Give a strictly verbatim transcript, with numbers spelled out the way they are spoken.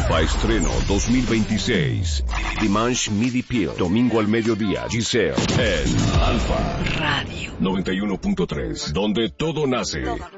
Alfa Estreno dos mil veintiséis. Dimanche Midi Peel. Domingo al mediodía. Giselle. En Alfa Radio noventa y uno punto tres. Donde todo nace.